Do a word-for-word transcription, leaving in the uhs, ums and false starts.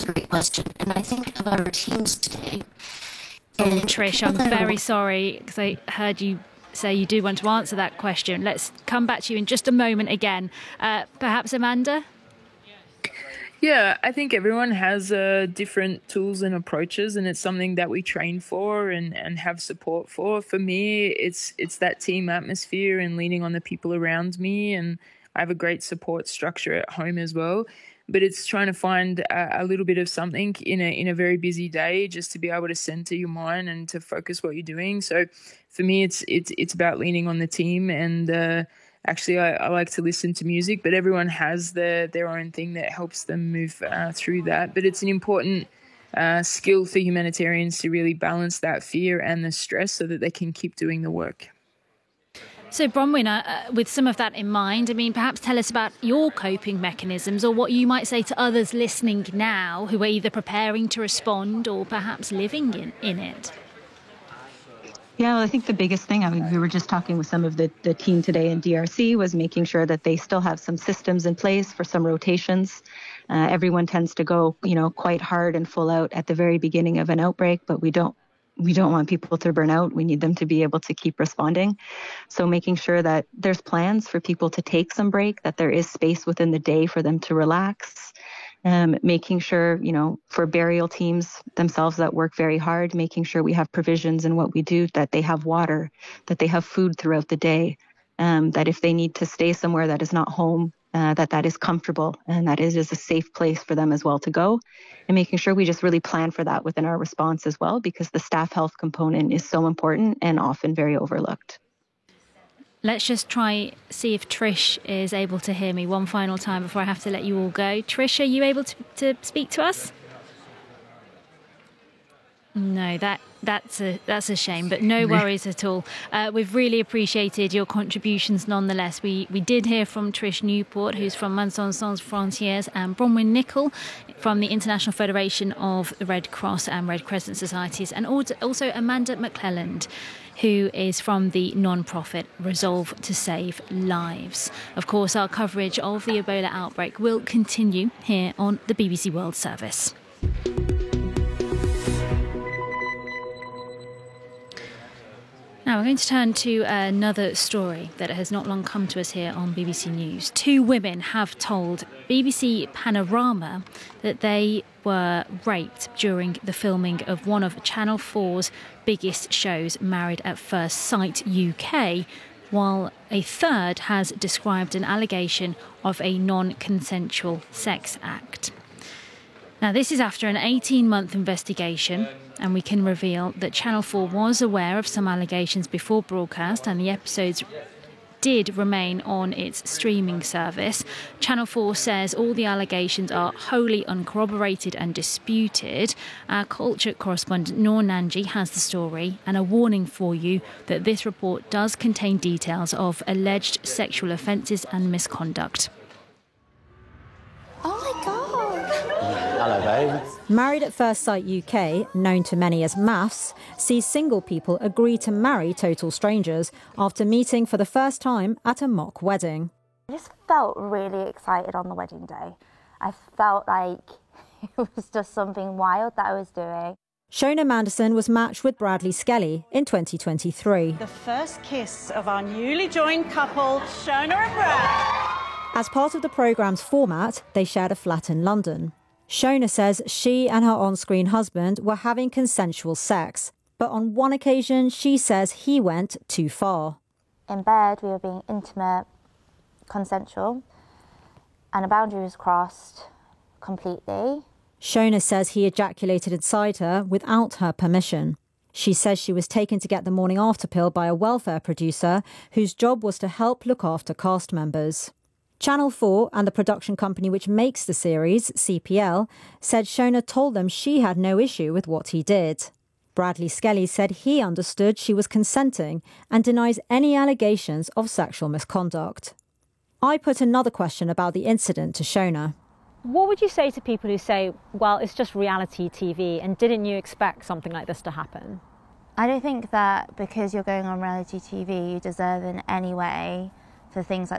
a great question. And I think about our teams today. Oh, Trish, I'm very sorry because I heard you say you do want to answer that question. Let's come back to you in just a moment again. Uh, perhaps Amanda? Yeah, I think everyone has uh, different tools and approaches, and it's something that we train for and, and have support for. For me, it's it's that team atmosphere and leaning on the people around me, and I have a great support structure at home as well. But it's trying to find a, a little bit of something in a in a very busy day just to be able to center your mind and to focus what you're doing. So for me, it's it's it's about leaning on the team and. Uh, Actually, I, I like to listen to music, but everyone has their, their own thing that helps them move uh, through that. But it's an important uh, skill for humanitarians to really balance that fear and the stress so that they can keep doing the work. So, Bronwyn, uh, with some of that in mind, I mean, perhaps tell us about your coping mechanisms or what you might say to others listening now who are either preparing to respond or perhaps living in, in it. Yeah, well, I think the biggest thing, I mean, we were just talking with some of the, the team today in D R C, was making sure that they still have some systems in place for some rotations. Uh, everyone tends to go, you know, quite hard and full out at the very beginning of an outbreak, but we don't we don't want people to burn out. We need them to be able to keep responding. So making sure that there's plans for people to take some break, that there is space within the day for them to relax. Um, making sure, you know, for burial teams themselves that work very hard, making sure we have provisions in what we do, that they have water, that they have food throughout the day, um, that if they need to stay somewhere that is not home, uh, that that is comfortable and that it is a safe place for them as well to go. And making sure we just really plan for that within our response as well, because the staff health component is so important and often very overlooked. Let's just try see if Trish is able to hear me one final time before I have to let you all go. Trish, are you able to, to speak to us? No, that that's a that's a shame, but no worries at all. Uh, we've really appreciated your contributions nonetheless. We we did hear from Trish Newport, who's from Médecins Sans Frontières, and Bronwyn Nichol from the International Federation of the Red Cross and Red Crescent Societies, and also Amanda McClelland, who is from the non-profit Resolve to Save Lives. Of course, our coverage of the Ebola outbreak will continue here on the B B C World Service. Now we're going to turn to another story that has not long come to us here on B B C News. Two women have told B B C Panorama that they were raped during the filming of one of Channel four's biggest shows, Married at First Sight U K, while a third has described an allegation of a non-consensual sex act. Now, this is after an eighteen-month investigation, and we can reveal that Channel four was aware of some allegations before broadcast, and the episodes did remain on its streaming service. Channel four says all the allegations are wholly uncorroborated and disputed. Our culture correspondent Noor Nanji has the story, and a warning for you that this report does contain details of alleged sexual offences and misconduct. Oh my God! Hello, babe. Married at First Sight U K, known to many as MAFS, sees single people agree to marry total strangers after meeting for the first time at a mock wedding. I just felt really excited on the wedding day. I felt like it was just something wild that I was doing. Shona Manderson was matched with Bradley Skelly in twenty twenty-three. The first kiss of our newly joined couple, Shona and Brad. As part of the programme's format, they shared a flat in London. Shona says she and her on-screen husband were having consensual sex, but on one occasion she says he went too far. In bed, we were being intimate, consensual, and a boundary was crossed completely. Shona says he ejaculated inside her without her permission. She says she was taken to get the morning after pill by a welfare producer whose job was to help look after cast members. Channel four and the production company which makes the series, C P L, said Shona told them she had no issue with what he did. Bradley Skelly said he understood she was consenting and denies any allegations of sexual misconduct. I put another question about the incident to Shona. What would you say to people who say, well, it's just reality T V and didn't you expect something like this to happen? I don't think that because you're going on reality T V you deserve in any way for things like